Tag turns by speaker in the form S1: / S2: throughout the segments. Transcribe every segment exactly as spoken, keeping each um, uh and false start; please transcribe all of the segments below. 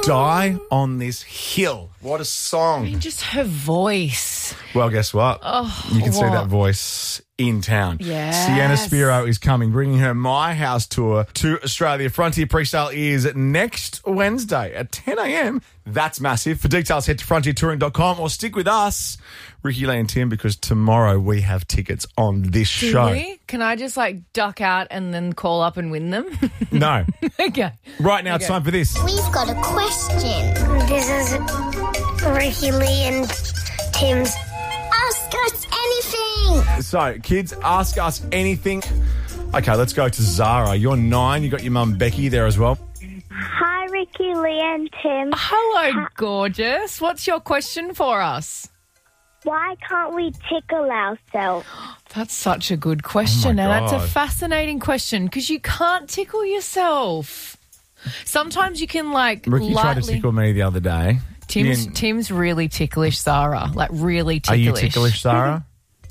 S1: Die on This Hill. What a song.
S2: I mean, just her voice.
S1: Well, guess what?
S2: Oh,
S1: you can see
S2: what?
S1: that voice in town.
S2: Yes.
S1: Sienna Spiro is coming, bringing her My House tour to Australia. Frontier pre-sale is next Wednesday at ten a.m. That's massive. For details, head to frontier touring dot com or stick with us, Ricky, Lee and Tim, because tomorrow we have tickets on this
S2: Do
S1: show.
S2: we? Can I just like duck out and then call up and win them?
S1: No.
S2: Okay.
S1: Right now, it's
S2: Okay.
S1: time for this.
S3: We've got a question. This is Ricky Lee and Tim's Ask Us Anything.
S1: So, kids, ask us anything. Okay, let's go to Zara. You're nine. You got your mum Becky there as well.
S3: Hi, Ricky Lee and Tim.
S2: Hello, gorgeous. What's your question for us?
S3: Why can't we tickle ourselves?
S2: That's such a good question,
S1: Oh my
S2: and it's a
S1: God.
S2: fascinating question because you can't tickle yourself. Sometimes you can like
S1: Ricky tried to
S2: lightly.
S1: tickle me the other day.
S2: Tim's
S1: You-
S2: Tim's really ticklish, Zara. Like really
S1: Are
S2: ticklish.
S1: you ticklish, Sarah?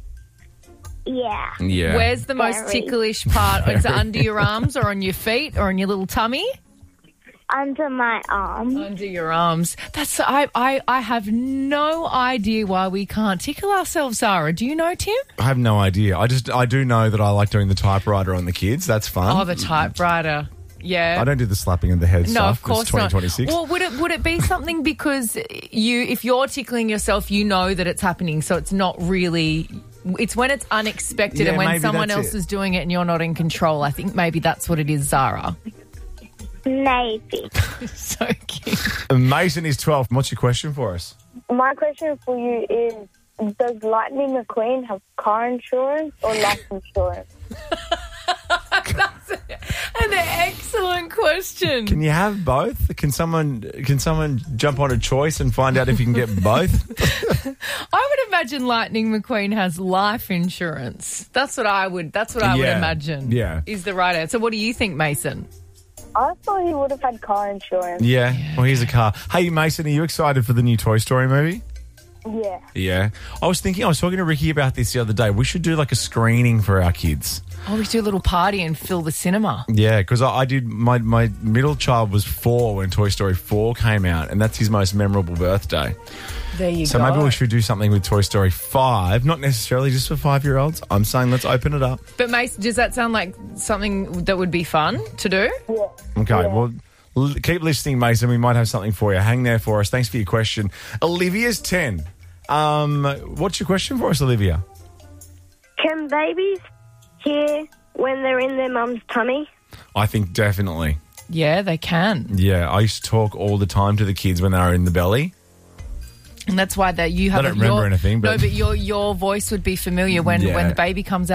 S3: Yeah.
S1: Yeah.
S2: Where's the most
S3: Very.
S2: ticklish part? Is it under your arms or on your feet or on your little tummy?
S3: Under my arm.
S2: Under your arms. That's I, I I have no idea why we can't tickle ourselves, Zara. Do you know, Tim?
S1: I have no idea. I just I do know that I like doing the typewriter on the kids. That's fun.
S2: Oh, the typewriter. Yeah.
S1: I don't do the slapping of the head
S2: No,
S1: stuff.
S2: of course
S1: it's twenty twenty-six.
S2: not. Well, would it would it be something because you, if you're tickling yourself, you know that it's happening, so it's not really. It's when it's unexpected
S1: Yeah,
S2: and when
S1: maybe
S2: someone
S1: that's
S2: else
S1: it.
S2: is doing it and you're not in control. I think maybe that's what it is, Zara.
S3: Maybe.
S2: So cute.
S1: Mason is twelve. What's your question for us?
S4: My question for you is, does Lightning McQueen have car insurance or life insurance?
S2: That's an excellent question.
S1: Can you have both? Can someone can someone jump on a choice and find out if you can get both?
S2: I would imagine Lightning McQueen has life insurance. That's what I would. That's what I would
S1: Yeah,
S2: imagine.
S1: yeah.
S2: Is the right answer. What do you think, Mason?
S4: I thought he would have had car insurance.
S1: Yeah. Well, here's a car. Hey, Mason, are you excited for the new Toy Story movie?
S4: Yeah.
S1: Yeah. I was thinking, I was talking to Ricky about this the other day. We should do like a screening for our kids.
S2: Oh, we do a little party and fill the cinema.
S1: Yeah, because I, I did, my, my middle child was four when Toy Story four came out, and that's his most memorable birthday.
S2: There you
S1: So
S2: go.
S1: maybe we should do something with Toy Story five, not necessarily just for five-year-olds. I'm saying let's open it up.
S2: But Mason, does that sound like something that would be fun to do?
S4: Yeah.
S1: Okay,
S4: Yeah.
S1: well, l- keep listening, Mason. We might have something for you. Hang there for us. Thanks for your question. Olivia's ten. Um, what's your question for us, Olivia?
S4: Can babies hear when they're in their mum's tummy?
S1: I think definitely.
S2: Yeah, they can.
S1: Yeah, I used to talk all the time to the kids when they were in the belly.
S2: And that's why that you have
S1: don't
S2: your,
S1: remember anything, but-
S2: no, but your your voice would be familiar when,
S1: Yeah.
S2: when the baby comes out.